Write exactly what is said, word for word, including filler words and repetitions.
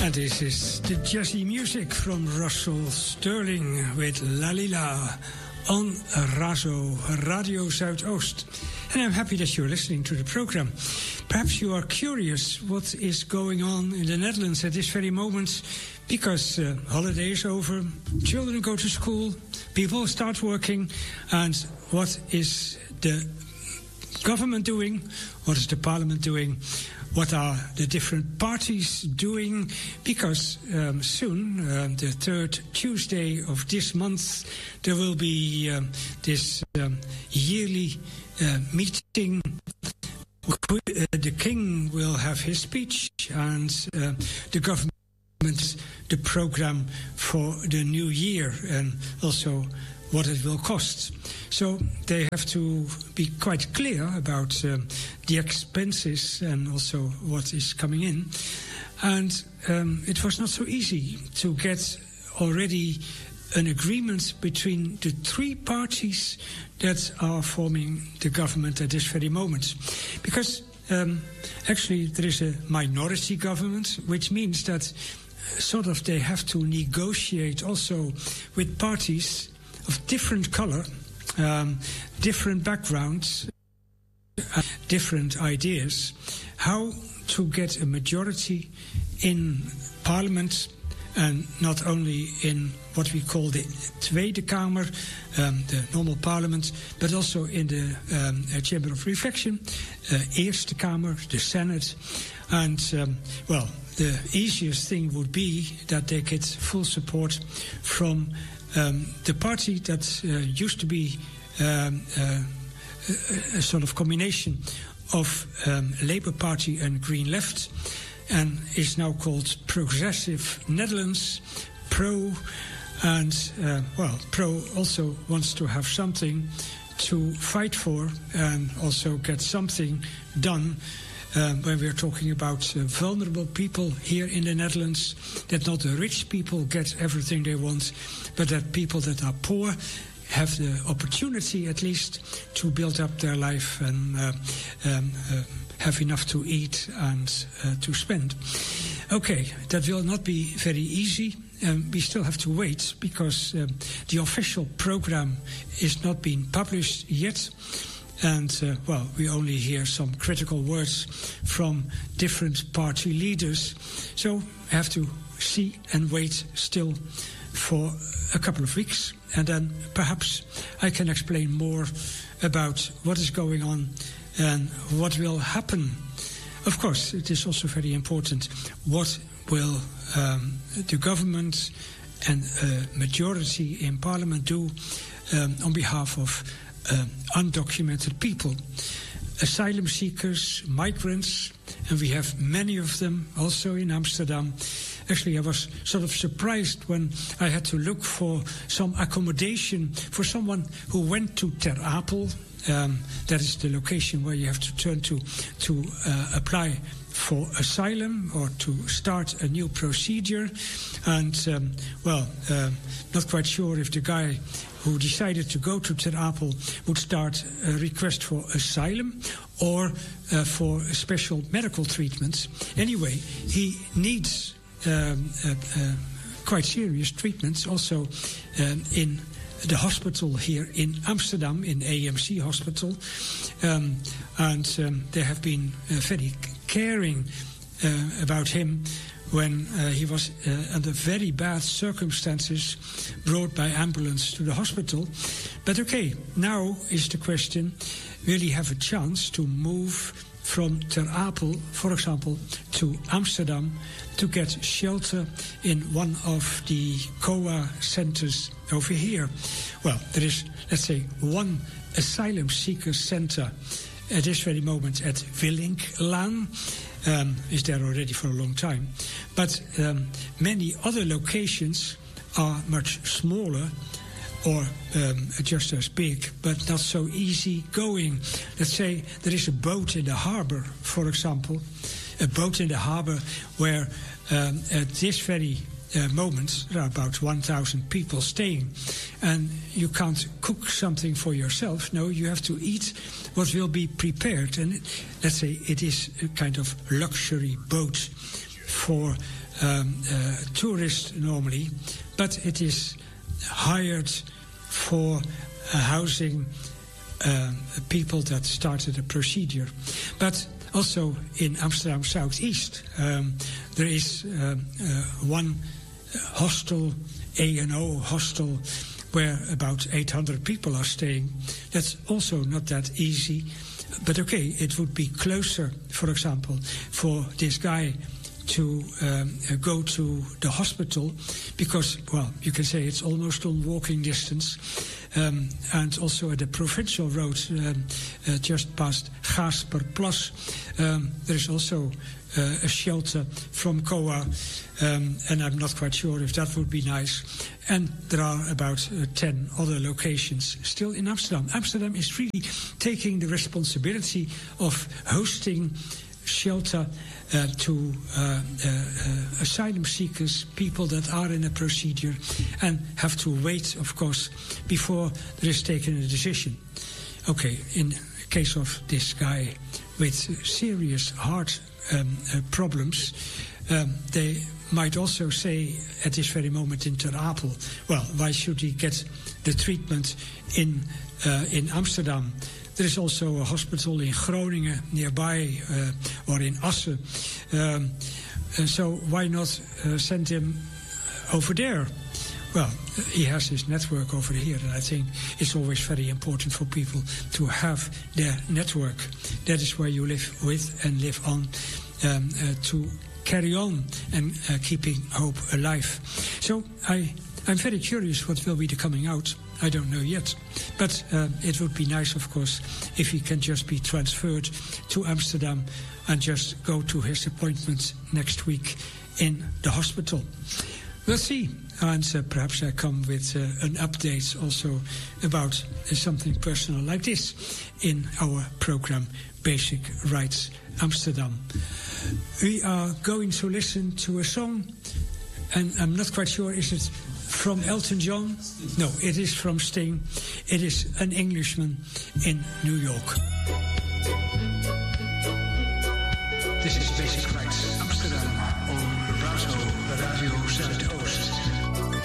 And this is the jazzy music from Russell Sterling with Lalila on Razo, Radio Zuidoost. And I'm happy that you're listening to the program. Perhaps you are curious what is going on in the Netherlands at this very moment, because uh, holiday is over, children go to school, people start working, and what is the government doing? What is the parliament doing? What are the different parties doing? Because um, soon, um, the third Tuesday of this month, there will be um, this um, yearly uh, meeting. Uh, the king will have his speech, and uh, the government the program for the new year, and also what it will cost. So they have to be quite clear about um, the expenses and also what is coming in. And um, it was not so easy to get already an agreement between the three parties that are forming the government at this very moment. Because um, actually there is a minority government, which means that sort of they have to negotiate also with parties of different color, um, different backgrounds, uh, different ideas, how to get a majority in parliament, and not only in what we call the Tweede Kamer, um, the normal parliament, but also in the um, uh, Chamber of Reflection, uh, Eerste Kamer, the Senate. And, um, well, the easiest thing would be that they get full support from Um, the party that uh, used to be um, uh, a, a sort of combination of um, Labour Party and Green Left, and is now called Progressive Netherlands, PRO, and uh, well, PRO also wants to have something to fight for and also get something done. Um, when we're talking about uh, vulnerable people here in the Netherlands, that not the rich people get everything they want, but that people that are poor have the opportunity at least to build up their life and uh, um, uh, have enough to eat and uh, to spend. Okay, that will not be very easy. Um, we still have to wait because um, the official program is not being published yet. And, uh, well, we only hear some critical words from different party leaders. So we have to see and wait still for a couple of weeks. And then perhaps I can explain more about what is going on and what will happen. Of course, it is also very important what will um, the government and a majority in parliament do um, on behalf of Uh, undocumented people, asylum seekers, migrants, and we have many of them also in Amsterdam. Actually, I was sort of surprised when I had to look for some accommodation for someone who went to Ter Apel. Um, that is the location where you have to turn to to uh, apply for asylum or to start a new procedure. And, um, well, uh, not quite sure if the guy who decided to go to Ter Apel would start a request for asylum or uh, for special medical treatments. Anyway, he needs um, uh, uh, quite serious treatments also um, in the hospital here in Amsterdam, in A M C Hospital. Um, and um, they have been uh, very caring uh, about him when uh, he was uh, under very bad circumstances brought by ambulance to the hospital. But okay, now is the question, will he have a chance to move from Ter Apel, for example, to Amsterdam to get shelter in one of the C O A centers over here? Well, there is, let's say, one asylum seeker center at this very moment at Willinklaan. Um, is there already for a long time. But um, many other locations are much smaller or um, just as big, but not so easy going. Let's say there is a boat in the harbor, for example, a boat in the harbor where um, at this very uh, moment there are about one thousand people staying, and you can't cook something for yourself. No, you have to eat what will be prepared, and it, let's say it is a kind of luxury boat for um, uh, tourists normally, but it is hired for uh, housing uh, people that started a procedure. But also in Amsterdam Southeast, um, there is um, uh, one hostel, A and O hostel, where about eight hundred people are staying. That's also not that easy. But okay, it would be closer, for example, for this guy to um, uh, go to the hospital because, well, you can say it's almost on walking distance. Um, and also at the provincial road, um, uh, just past Gaasperplas, um, there is also uh, a shelter from C O A, um, and I'm not quite sure if that would be nice. And there are about uh, ten other locations still in Amsterdam. Amsterdam is really taking the responsibility of hosting shelter uh, to uh, uh, uh, asylum seekers, people that are in a procedure and have to wait, of course, before there is taken a decision. Okay, in the case of this guy with serious heart um, uh, problems, um, they might also say at this very moment in Ter Apel, well, why should he get the treatment in uh, in Amsterdam? There is also a hospital in Groningen nearby, uh, or in Assen. Um, uh, so why not uh, send him over there? Well, he has his network over here, and I think it's always very important for people to have their network. That is where you live with and live on, um, uh, to carry on and uh, keeping hope alive. So I, I'm very curious what will be the coming out. I don't know yet. But uh, it would be nice, of course, if he can just be transferred to Amsterdam and just go to his appointment next week in the hospital. We'll see. And uh, perhaps I come with uh, an update also about uh, something personal like this in our program, Basic Rights Amsterdam. We are going to listen to a song, and I'm not quite sure, is it from Elton John? No, it is from Sting. It is An Englishman in New York. This is Basic Rights Amsterdam on Razo Radio Zuidoost.